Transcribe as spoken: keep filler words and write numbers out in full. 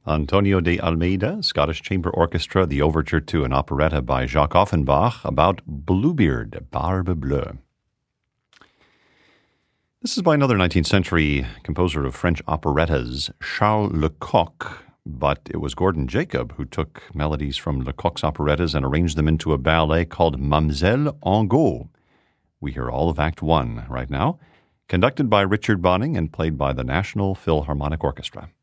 Antonio de Almeida, Scottish Chamber Orchestra, the overture to an operetta by Jacques Offenbach about Bluebeard, Barbe Bleue. This is by another nineteenth century composer of French operettas, Charles Lecoq, but it was Gordon Jacob who took melodies from Lecoq's operettas and arranged them into a ballet called Mamselle Angot. We hear all of Act One right now, conducted by Richard Bonning and played by the National Philharmonic Orchestra.